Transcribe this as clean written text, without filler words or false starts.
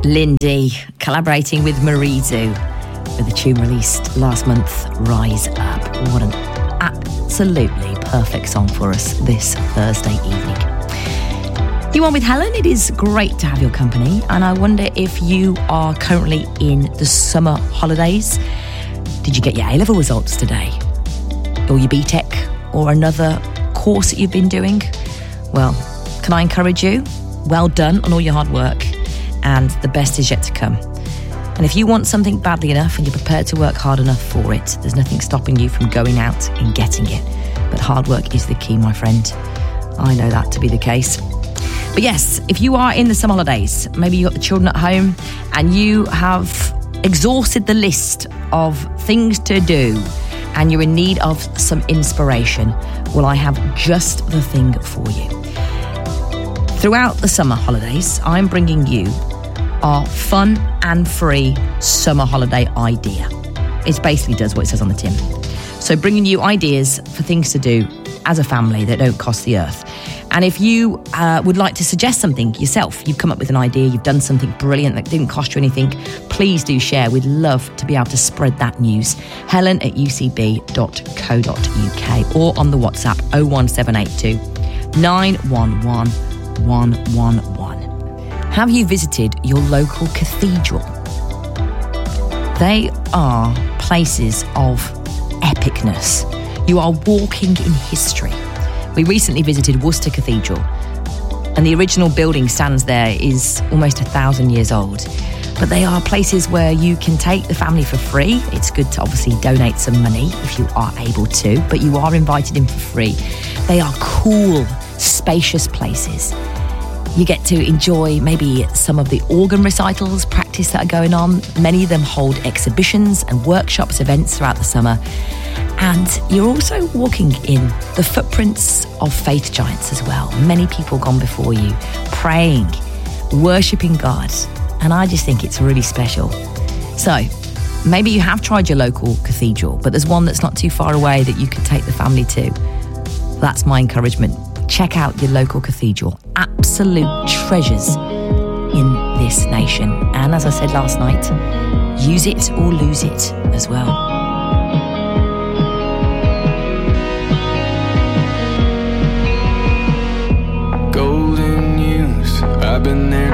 Lindy collaborating with Marizu with the tune released last month, Rise Up. What an absolutely perfect song for us this Thursday evening. You on with Helen? It is great to have your company, and I wonder if you are currently in the summer holidays. Did you get your A-level results today? Or your BTEC? Or another course that you've been doing? Well, can I encourage you? Well done on all your hard work, and the best is yet to come. And if you want something badly enough and you're prepared to work hard enough for it, there's nothing stopping you from going out and getting it. But hard work is the key, my friend. I know that to be the case. But yes, if you are in the summer holidays, maybe you've got the children at home and you have exhausted the list of things to do and you're in need of some inspiration, well, I have just the thing for you. Throughout the summer holidays, I'm bringing you our fun and free summer holiday idea. It basically does what it says on the tin. So bringing you ideas for things to do as a family that don't cost the earth. And if you would like to suggest something yourself, you've come up with an idea, you've done something brilliant that didn't cost you anything, please do share. We'd love to be able to spread that news. helen@ucb.co.uk or on the WhatsApp 01782 911 111. Have you visited your local cathedral? They are places of epicness. You are walking in history. We recently visited Worcester Cathedral, and the original building stands there is almost 1,000 years old. But they are places where you can take the family for free. It's good to obviously donate some money if you are able to, but you are invited in for free. They are cool, spacious places. You get to enjoy maybe some of the organ recitals, practice that are going on. Many of them hold exhibitions and workshops, events throughout the summer. And you're also walking in the footprints of faith giants as well. Many people gone before you, praying, worshipping God. And I just think it's really special. So maybe you have tried your local cathedral, but there's one that's not too far away that you could take the family to. That's my encouragement. Check out your local cathedral. Absolute treasures in this nation. And as I said last night, use it or lose it as well. Golden news, I've been there